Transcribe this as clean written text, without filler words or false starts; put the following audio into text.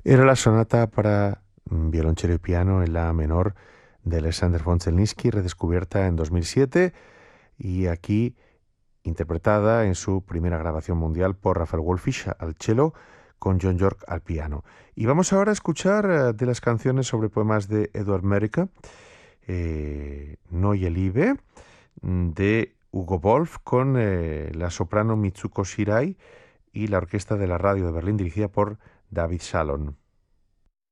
Era la sonata para violonchelo y piano en la menor de Alexander von Zelninsky, redescubierta en 2007 y aquí interpretada en su primera grabación mundial por Rafael Wolfisch al cello con John York al piano. Y vamos ahora a escuchar de las canciones sobre poemas de Edward Merica, Neue Liebe, de Hugo Wolf con la soprano Mitsuko Shirai y la orquesta de la radio de Berlín dirigida por David Shalon.